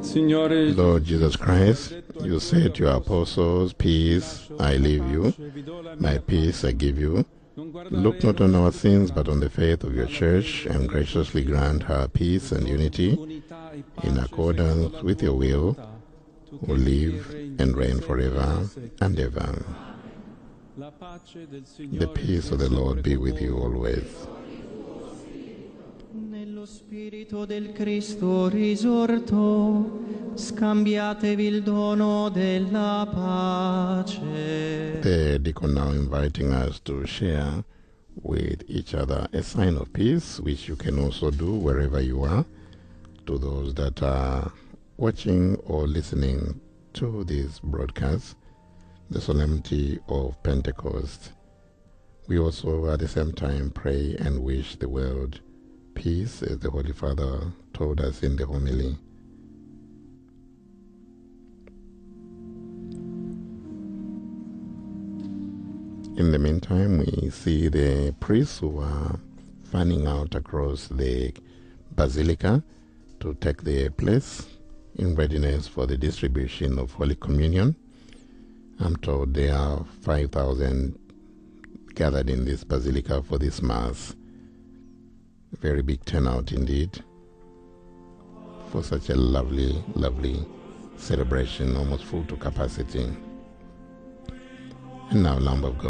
Lord Jesus Christ, you said to your apostles, "Peace I leave you, my peace I give you." Look not on our sins, but on the faith of your church, and graciously grant her peace and unity in accordance with your will, who live and reign forever and ever. The peace of the Lord be with you always. Nello spirito del Cristo risorto, scambiatevi il dono della pace. The deacon now inviting us to share with each other a sign of peace, which you can also do wherever you are, to those that are watching or listening to this broadcast, the solemnity of Pentecost. We also at the same time pray and wish the world peace, as the Holy Father told us in the homily. In the meantime, we see the priests who are fanning out across the basilica to take their place in readiness for the distribution of Holy Communion. I'm told there are 5,000 gathered in this basilica for this Mass. A very big turnout indeed for such a lovely, lovely celebration, almost full to capacity. And now, Lamb of God.